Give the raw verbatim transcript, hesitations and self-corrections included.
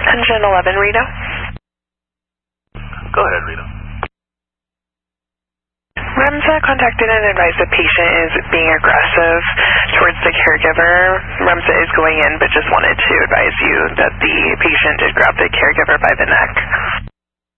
one eleven, Rito. Go ahead, Rito. REMSA contacted and advised the patient is being aggressive towards the caregiver. REMSA is going in, but just wanted to advise you that the patient did grab the caregiver by the neck.